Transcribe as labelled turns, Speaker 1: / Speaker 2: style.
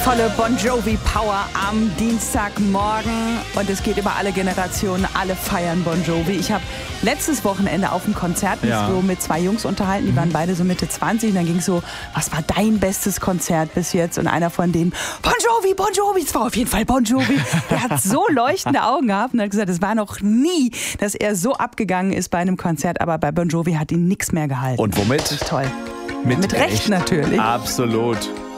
Speaker 1: Volle Bon Jovi Power am Dienstagmorgen und es geht über alle Generationen, alle feiern Bon Jovi. Ich habe letztes Wochenende auf dem Konzert mich so mit zwei Jungs unterhalten, die waren beide so Mitte 20 und dann ging es so, was war dein bestes Konzert bis jetzt? Und einer von denen, Bon Jovi, es war auf jeden Fall Bon Jovi. Der hat so leuchtende Augen gehabt und hat gesagt, es war noch nie, dass er so abgegangen ist bei einem Konzert, aber bei Bon Jovi hat ihn nichts mehr gehalten.
Speaker 2: Und womit?
Speaker 1: Das ist toll.
Speaker 2: Mit
Speaker 1: Recht natürlich.
Speaker 2: Absolut.